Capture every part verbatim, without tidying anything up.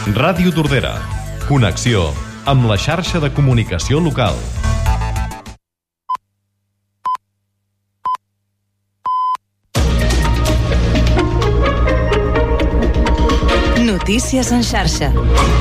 Ràdio Tordera. Connexió amb la xarxa de comunicació local. Notícies en xarxa.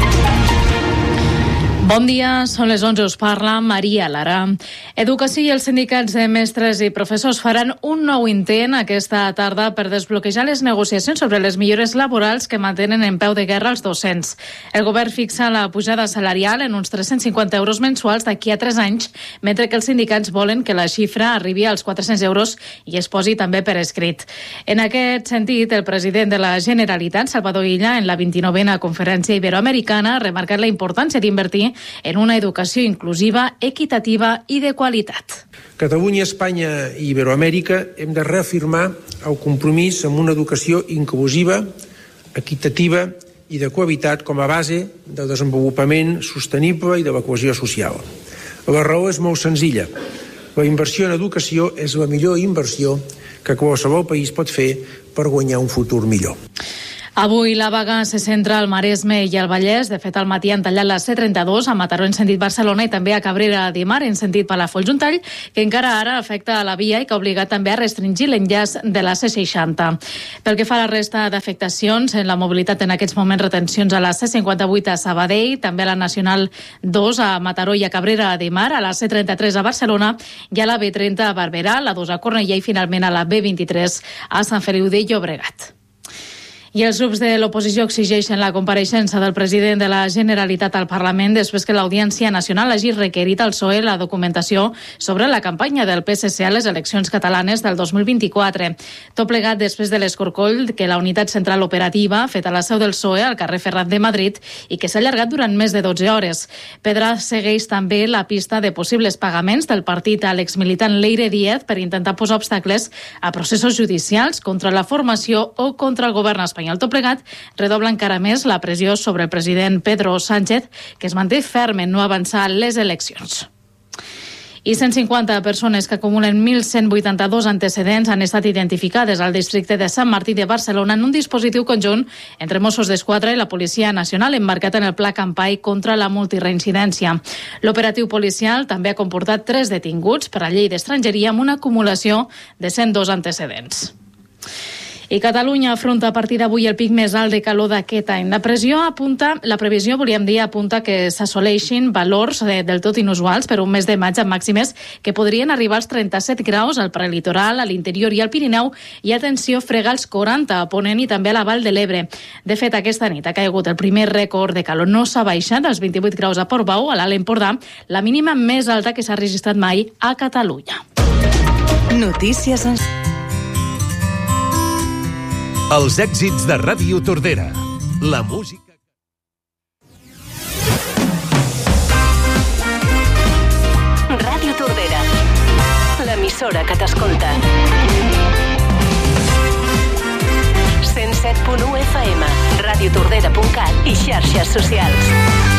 Bon dia, són les onze, us parla Maria Lara. Educació i els sindicats de mestres i professors faran un nou intent aquesta tarda per desbloquejar les negociacions sobre les millores laborals que mantenen en peu de guerra els docents. El govern fixa la pujada salarial en uns tres-cents cinquanta euros mensuals d'aquí a tres anys, mentre que els sindicats volen que la xifra arribi als quatre-cents euros i es posi també per escrit. En aquest sentit, el president de la Generalitat, Salvador Illa, en la vint-i-novena Conferència Iberoamericana, ha remarcat la importància d'invertir en una educació inclusiva, equitativa i de qualitat. Catalunya, Espanya i Iberoamèrica hem de reafirmar el compromís amb una educació inclusiva, equitativa i de qualitat com a base del desenvolupament sostenible i de la cohesió social. La raó és molt senzilla. La inversió en educació és la millor inversió que qualsevol país pot fer per guanyar un futur millor. Avui la vaga se centra al Maresme i al Vallès. De fet, al matí han tallat la C trenta-dos a Mataró en sentit Barcelona i també a Cabrera de Mar en sentit Palafolls, un tall que encara ara afecta a la via i que ha obligat també a restringir l'enllaç de la C seixanta. Pel que fa a la resta d'afectacions, en la mobilitat en aquests moments retencions a la C cinquanta-vuit a Sabadell, també a la Nacional dos a Mataró i a Cabrera de Mar, a la C trenta-tres a Barcelona i a la B trenta a Barberà, la dos a Cornellà i finalment a la B vint-i-tres a Sant Feliu de Llobregat. I els grups de l'oposició exigeixen la compareixença del president de la Generalitat al Parlament després que l'Audiència Nacional hagi requerit al P S O E la documentació sobre la campanya del P S C a les eleccions catalanes del dos mil vint-i-quatre. Tot plegat després de l'escorcoll que la unitat central operativa ha fet a la seu del P S O E al carrer Ferrat de Madrid i que s'ha allargat durant més de dotze hores. Pedra segueix també la pista de possibles pagaments del partit a l'exmilitant Leire Díez per intentar posar obstacles a processos judicials contra la formació o contra el govern espanyol. El tot plegat redobla encara més la pressió sobre el president Pedro Sánchez, que es manté ferm en no avançar les eleccions. I cent cinquanta persones que acumulen mil cent vuitanta-dos antecedents han estat identificades al districte de Sant Martí de Barcelona en un dispositiu conjunt entre Mossos d'Esquadra i la Policia Nacional emmarcat en el Pla Campai contra la multireincidència. L'operatiu policial també ha comportat tres detinguts per la llei d'estrangeria amb una acumulació de cent dos antecedents. I Catalunya afronta a partir d'avui el pic més alt de calor d'aquest any. La pressió apunta, la previsió, volíem dir, apunta que s'assoleixin valors eh, del tot inusuals per un mes de maig amb màximes que podrien arribar als trenta-set graus al prelitoral, a l'interior i al Pirineu, i atenció, frega els quaranta a Ponent i també a la Vall de l'Ebre. De fet, aquesta nit ha caigut el primer rècord de calor. No s'ha baixat als vint-i-vuit graus a Portbou, a l'Alt Empordà, la mínima més alta que s'ha registrat mai a Catalunya. Notícies en... Els èxits de Ràdio Tordera. La música... Ràdio Tordera, l'emissora que t'escolta. cent set punt u F M, radiotordera punt cat i xarxes socials.